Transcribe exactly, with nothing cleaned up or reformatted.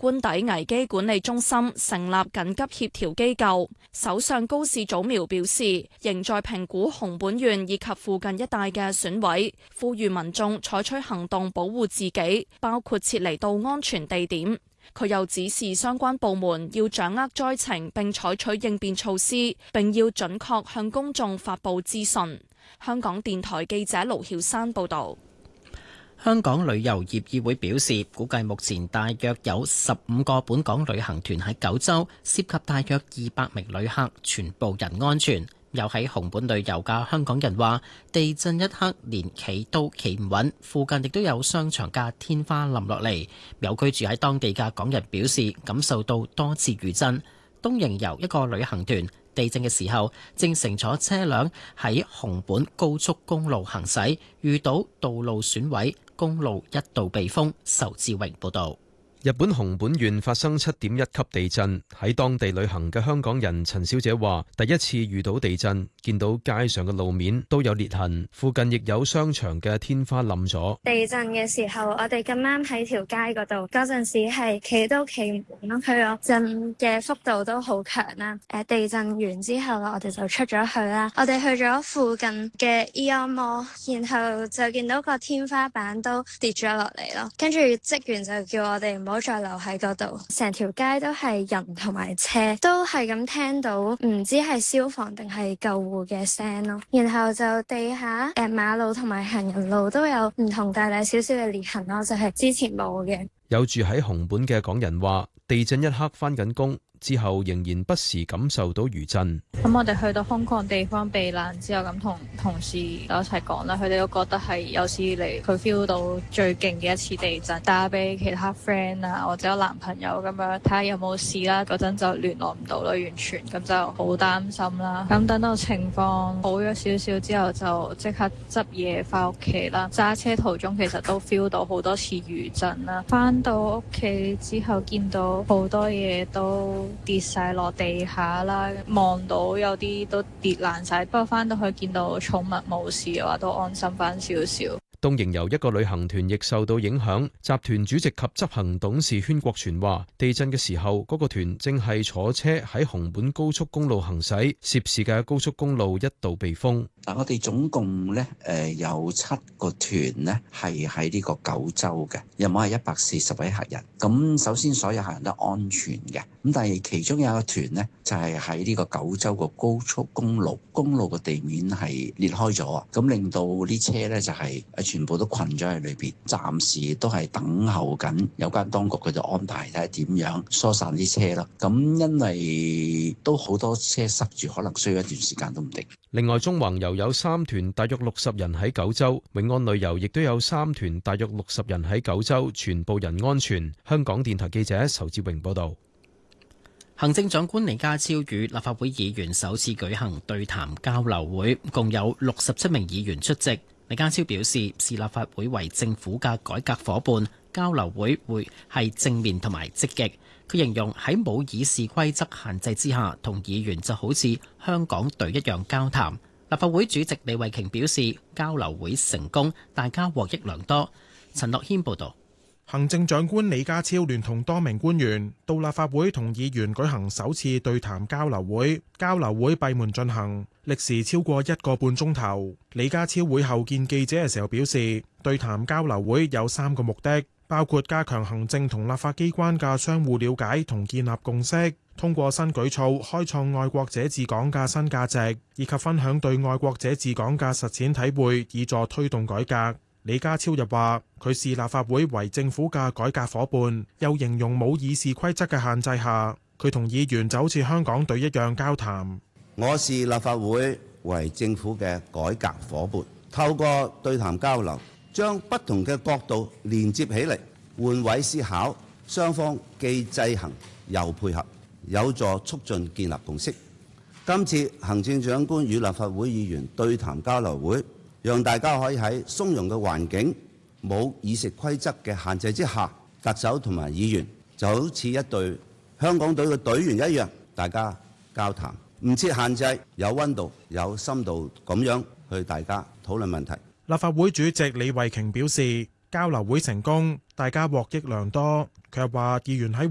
官邸危機管理中心成立緊急協調機構。首相高市早苗表示，仍在評估熊本縣以及附近一帶嘅損毀，呼籲民眾採取行動保護自己，包括撤離到安全地點。佢又指示相關部門要掌握災情並採取應變措施，並要準確向公眾發布資訊。香港電台記者盧曉珊報導。 香港旅遊業議會表示，估計目前大約有十五個本港旅行團喺九州，涉及大約二百名旅客，全部人安全。有喺熊本旅遊嘅香港人話，地震一刻連企都企唔穩，附近亦都有商場嘅天花冧落嚟。有居住喺當地嘅港人表示，感受到多次餘震。東瀛遊一個旅行團地震嘅時候，正乘坐車輛喺熊本高速公路行駛，遇到道路損毀，公路一度被封。仇志榮報導。 日本熊本縣發生七點一級地震，喺當地旅行嘅香港人陳小姐話：第一次遇到地震，見到街上嘅路面都有裂痕，附近亦有商場嘅天花冧咗。 地震嘅時候，我哋咁啱喺條街嗰度，嗰陣時係企都企唔穩咯，佢個震嘅幅度都好強啦。誒，地震完之後啦，我哋就出咗去啦，我哋去咗附近嘅 Aeon Mall，然後就見到個天花板都跌咗落嚟咯，跟住職員就叫我哋唔好唔好再留喺嗰度，成條街都係人同埋車，都係咁聽到唔知係消防定係救護嘅聲咯。然後就地下誒馬路同埋行人路都有唔同大大小小嘅裂痕咯，就係之前冇嘅。 有住喺熊本嘅港人話，地震一刻返緊工之後，仍然不時感受到餘震。 咁我哋去到空曠地方避難之後，咁同同事一齊講啦，佢哋都覺得係有史以嚟佢 feel 到最勁嘅一次地震，打俾其他 friend 啊或者有男朋友咁樣睇下有冇事啦。嗰陣就聯絡唔到啦，完全咁就好擔心啦。咁等到情況好咗少少之後，就即刻執嘢翻屋企啦。揸車途中其實都 feel 到好多次餘震啦。翻到屋企之後，見到好多嘢都跌晒落地下啦，望到有啲都跌爛晒，不過翻到去見到寵物冇事嘅話，都安心翻少少。 東瀛遊一個旅行團亦受到影響，集團主席及執行董事禤國全話：地震嘅時候，嗰個團正係坐車喺熊本高速公路行駛，涉事嘅高速公路一度被封。 嗱，我哋總共咧誒有七個團咧係喺呢個九州嘅，有冇係一百四十位客人。咁首先所有客人都安全嘅，咁但係其中有一個團咧就係喺呢個九州個高速公路，公路個地面係裂開咗啊，咁令到啲車咧就係誒全部都困咗喺裏邊，暫時都係等候緊有關當局佢就安排睇下點樣疏散啲車咯。咁因為都好多車塞住，可能需要一段時間都唔定。 另外，縱橫遊有三團，大約六十人喺九州；永安旅遊亦都有三團，大約六十人喺九州，全部人安全。香港電台記者仇志榮報道。 行政長官李家超與立法會議員首次舉行對談交流會，共有六十七名議員出席。李家超表示，視立法會為政府嘅改革夥伴，交流會會係正面同埋積極。佢形容喺冇議事規則限制之下，同議員就好似香港隊一樣交談。立法會主席李慧瓊表示，交流會成功，大家獲益良多。陳樂軒報導。 行政長官李家超聯同多名官員到立法會同議員舉行首次對談交流會，交流會閉門進行，歷時超過一個半鐘頭。李家超會後見記者嘅時候表示，對談交流會有三個目的，包括加強行政同立法機關嘅相互了解同建立共識，通過新舉措開創愛國者治港嘅新價值，以及分享對愛國者治港嘅實踐體會，以助推動改革。李家超又話，佢視立法會為政府嘅改革夥伴，又形容冇議事規則嘅限制下，佢同議員就好似香港隊一樣交談。 我視立法會為政府嘅改革夥伴，透過對談交流，將不同嘅角度連接起嚟，換位思考，雙方既制衡又配合，有助促進建立共識。今次行政長官與立法會議員對談交流會，讓大家可以喺鬆容嘅環境、冇議事規則嘅限制之下，特首同埋議員就好似一隊香港隊嘅隊員一樣，大家交談，唔設限制，有溫度、有深度咁樣去大家討論問題。 立法會主席李慧瓊表示，交流會成功，大家獲益良多。佢又話，議員喺